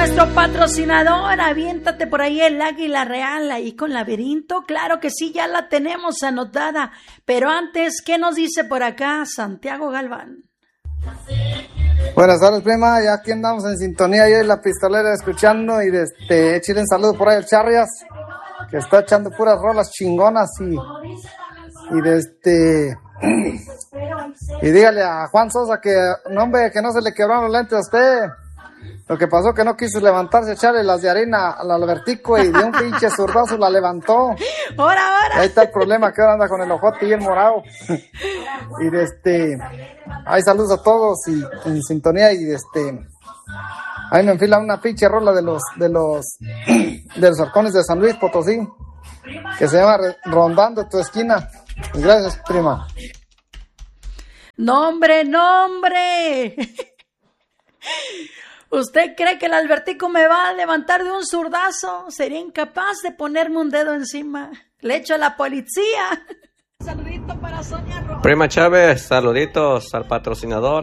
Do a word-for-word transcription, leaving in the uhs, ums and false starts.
nuestro patrocinador. Aviéntate por ahí el Águila Real, ahí con Laberinto. Claro que sí, ya la tenemos anotada. Pero antes, ¿qué nos dice por acá Santiago Galván? Buenas tardes, prima. Ya aquí andamos en sintonía, yo y la pistolera escuchando. Y de este, échale un saludo por ahí al Charrias, que está echando puras rolas chingonas. Y, y de este. Y dígale a Juan Sosa que, no, hombre, que no se le quebraron los lentes a usted. Lo que pasó que no quiso levantarse, echarle las de harina al Albertico y de un pinche zurdazo la levantó. ¡Hora, hora! Ahí está el problema, que ahora anda con el ojote y el morado. Y de este, ahí saludos a todos y en sintonía y de este, ahí me enfila una pinche rola de los, de los, de los halcones de San Luis Potosí, que se llama Rondando tu esquina. Y gracias, prima. ¡Nombre, nombre! ¿Usted cree que el Albertico me va a levantar de un zurdazo? Sería incapaz de ponerme un dedo encima. Le echo a la policía. Saludito para Sonia Rojas. Prima Chávez, saluditos al patrocinador.